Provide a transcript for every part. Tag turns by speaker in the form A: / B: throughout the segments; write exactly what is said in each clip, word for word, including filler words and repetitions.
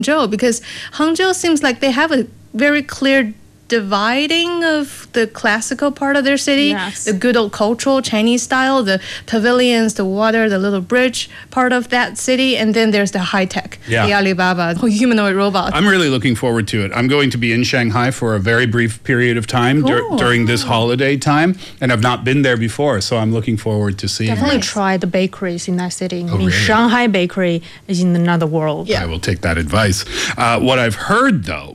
A: Hangzhou, because Hangzhou seems like they have a very clear dividing of the classical part of their city,
B: yes.
A: the good old cultural Chinese style, the pavilions, the water, the little bridge part of that city, and then there's the high tech,
C: yeah.
A: the Alibaba, the humanoid robot.
C: I'm really looking forward to it. I'm going to be in Shanghai for a very brief period of time
A: cool.
C: dur- during this holiday time, and I've not been there before, so I'm looking forward to seeing
B: Definitely
C: it.
B: try the bakeries in that city.
C: Oh,
B: I mean,
C: really?
B: Shanghai bakery is in another world.
A: Yeah.
C: I will take that advice. Uh, what I've heard, though,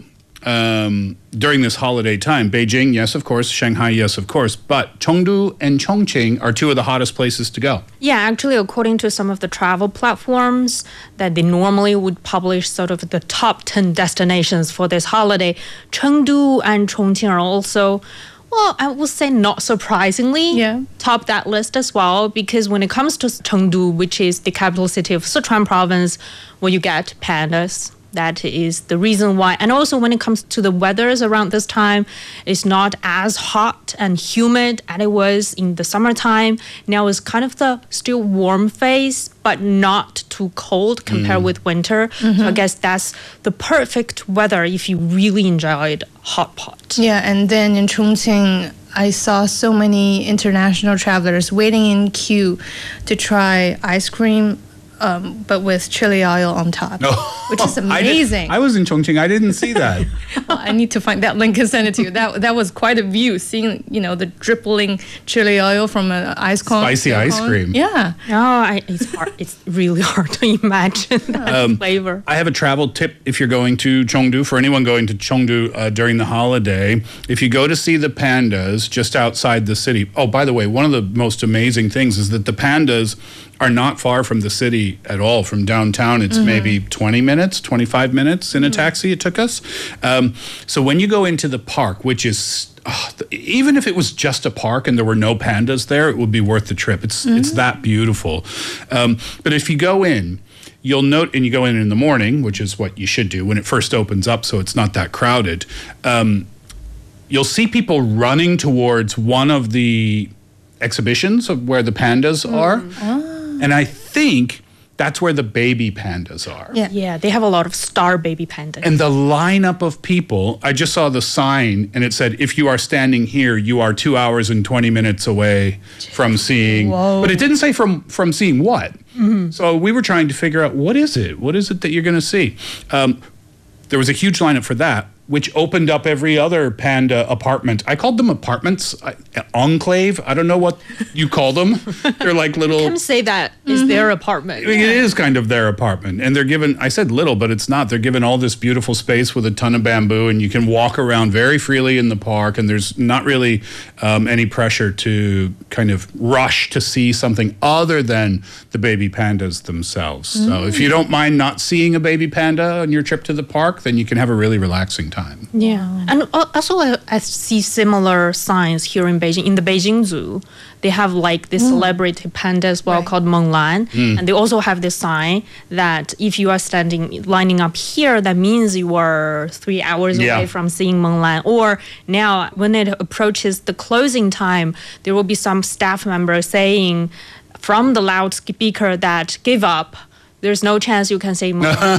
C: um, during this holiday time, Beijing, yes, of course, Shanghai, yes, of course, but Chengdu and Chongqing are two of the hottest places to go.
B: Yeah, actually, according to some of the travel platforms that they normally would publish sort of the top ten destinations for this holiday, Chengdu and Chongqing are also, well, I would say not surprisingly,
A: Yeah.
B: top that list as well, because when it comes to Chengdu, which is the capital city of Sichuan province, where you get pandas. That is the reason why. And also when it comes to the weathers around this time, it's not as hot and humid as it was in the summertime. Now it's kind of the still warm phase, but not too cold compared with winter.
A: Mm-hmm.
B: So I guess that's the perfect weather if you really enjoyed hot pot.
A: Yeah, and then in Chongqing, I saw so many international travelers waiting in queue to try ice cream, um, but with chili oil on top,
C: Oh.
A: which is
C: I did-
A: amazing.
C: I, was in Chongqing. I didn't see that.
A: Well, I need to find that link and send it to you. That that was quite a view, seeing, you know, the dripping chili oil from an ice cone.
C: Spicy
A: snow
C: ice
A: cone.
C: cream.
A: Yeah.
B: No, I, it's hard. It's really hard to imagine that flavor.
C: I have a travel tip if you're going to Chengdu, for anyone going to Chengdu uh, during the holiday. If you go to see the pandas just outside the city. Oh, by the way, one of the most amazing things is that the pandas are not far from the city at all. From downtown, it's
A: Mm-hmm.
C: maybe twenty minutes, twenty-five minutes in a taxi it took us. Um, so when you go into the park, which is, oh, th- even if it was just a park and there were no pandas there, it would be worth the trip. It's, it's that beautiful. Um, but if you go in, you'll note, and you go in in the morning, which is what you should do when it first opens up so it's not that crowded, um, you'll see people running towards one of the exhibitions of where the pandas are. And I think that's where the baby pandas are.
A: Yeah.
B: Yeah, they have a lot of star baby pandas.
C: And the lineup of people, I just saw the sign and it said, if you are standing here, you are two hours and twenty minutes away from seeing.
A: Whoa.
C: But it didn't say from, from seeing what. So we were trying to figure out, what is it? What is it that you're going to see? Um, there was a huge lineup for that, which opened up every other panda apartment. I called them apartments, I, enclave. I don't know what you call them. They're like little.
B: Can say that is their apartment.
C: I mean, it is kind of their apartment. And they're given, I said little, but it's not. They're given all this beautiful space with a ton of bamboo, and you can walk around very freely in the park, and there's not really um, any pressure to kind of rush to see something other than the baby pandas themselves. So if you don't mind not seeing a baby panda on your trip to the park, then you can have a really relaxing time.
B: Yeah, and al- also I, I see similar signs here in Beijing. In the Beijing Zoo, they have like this celebrity panda as well
A: Right.
B: called Menglan, and they also have this sign that if you are standing lining up here, that means you are three hours
C: Yeah.
B: away from seeing Menglan. Or now, when it approaches the closing time, there will be some staff member saying from the loudspeaker that give up. There's no chance you can see Menglan.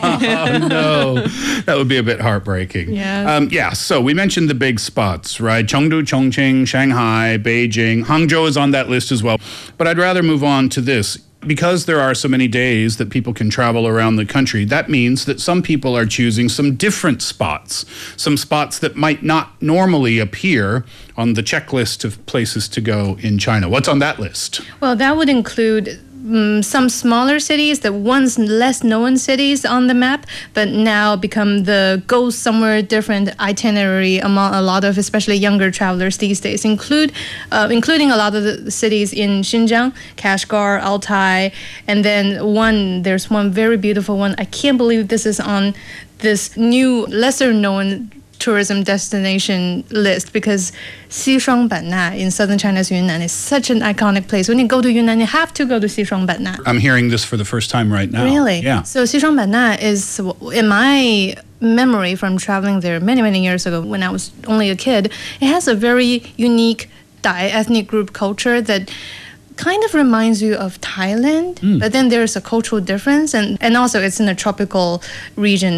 C: Oh, no. That would be a bit heartbreaking.
A: Yeah.
C: Um, yeah, so we mentioned the big spots, right? Chengdu, Chongqing, Shanghai, Beijing. Hangzhou is on that list as well. But I'd rather move on to this. Because there are so many days that people can travel around the country, that means that some people are choosing some different spots, some spots that might not normally appear on the checklist of places to go in China. What's on that list?
A: Well, that would include um, some smaller cities, the once less known cities on the map, but now become the go somewhere different itinerary among a lot of especially younger travelers these days, include uh, including a lot of the cities in Xinjiang, Kashgar, Altai, and then one, there's one very beautiful one. I can't believe this is on this new lesser known tourism destination list, because Xishuangbanna in southern China's Yunnan is such an iconic place. When you go to Yunnan, you have to go to Xishuangbanna.
C: I'm hearing this for the first time right now.
A: Really?
C: Yeah.
A: So Xishuangbanna is, in my memory from traveling there many, many years ago when I was only a kid, it has a very unique Dai ethnic group culture that kind of reminds you of Thailand, but then there's a cultural difference, and, and also it's in a tropical region